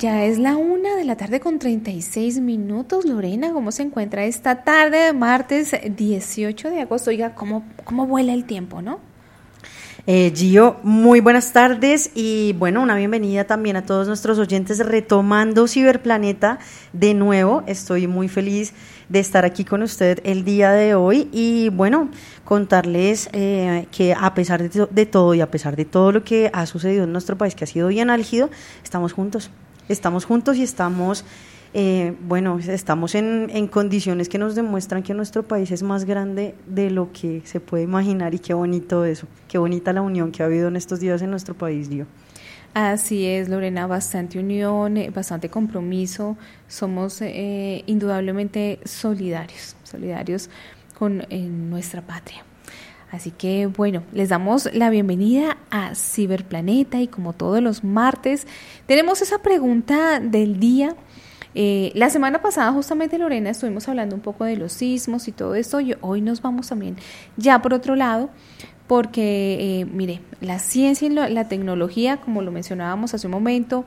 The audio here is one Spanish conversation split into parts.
Ya es la 1:36 p.m. Lorena, ¿cómo se encuentra esta tarde de martes 18 de agosto? Oiga, ¿cómo vuela el tiempo, no? Gio, muy buenas tardes y bueno, una bienvenida también a todos nuestros oyentes retomando Ciberplaneta de nuevo. Estoy muy feliz de estar aquí con usted el día de hoy y bueno, contarles que a pesar de todo y a pesar de todo lo que ha sucedido en nuestro país, que ha sido bien álgido, estamos juntos y estamos estamos en condiciones que nos demuestran que nuestro país es más grande de lo que se puede imaginar y qué bonito eso, qué bonita la unión que ha habido en estos días en nuestro país, Gio. Así es, Lorena, bastante unión, bastante compromiso, somos indudablemente solidarios con nuestra patria. Así que bueno, les damos la bienvenida a Ciberplaneta y como todos los martes tenemos esa pregunta del día. La semana pasada justamente, Lorena, estuvimos hablando un poco de los sismos y todo esto y hoy nos vamos también ya por otro lado porque mire, la ciencia y la tecnología, como lo mencionábamos hace un momento,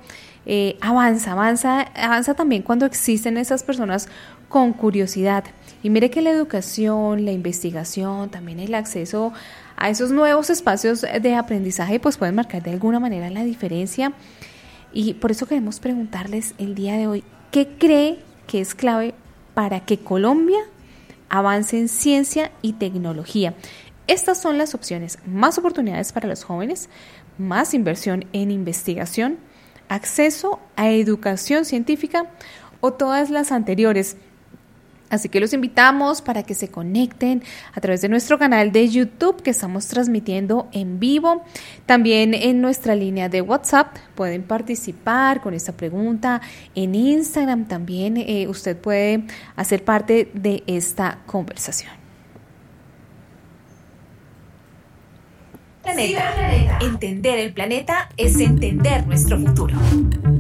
avanza también cuando existen esas personas con curiosidad. Y mire que la educación, la investigación, también el acceso a esos nuevos espacios de aprendizaje pues pueden marcar de alguna manera la diferencia. Y por eso queremos preguntarles el día de hoy, ¿qué cree que es clave para que Colombia avance en ciencia y tecnología? Estas son las opciones: más oportunidades para los jóvenes, más inversión en investigación, acceso a educación científica o todas las anteriores. Así que los invitamos para que se conecten a través de nuestro canal de YouTube que estamos transmitiendo en vivo. También en nuestra línea de WhatsApp pueden participar con esta pregunta. En Instagram también usted puede hacer parte de esta conversación. Planeta. Entender el planeta es entender nuestro futuro.